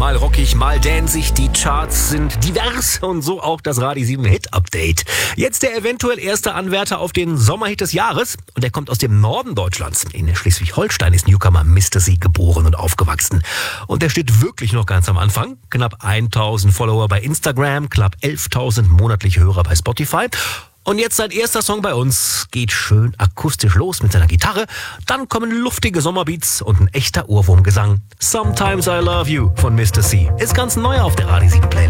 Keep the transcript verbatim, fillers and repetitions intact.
Mal rockig, mal danzig. Die Charts sind divers und so auch das Radio sieben Hit Update. Jetzt der eventuell erste Anwärter auf den Sommerhit des Jahres. Und der kommt aus dem Norden Deutschlands. In Schleswig-Holstein ist Newcomer Mister C geboren und aufgewachsen. Und der steht wirklich noch ganz am Anfang. Knapp tausend Follower bei Instagram, knapp elftausend monatliche Hörer bei Spotify. Und jetzt sein erster Song bei uns. Geht schön akustisch los mit seiner Gitarre. Dann kommen luftige Sommerbeats und ein echter Ohrwurmgesang. Sometimes I Love You von Mister C. Ist ganz neu auf der Radio sieben Playlist.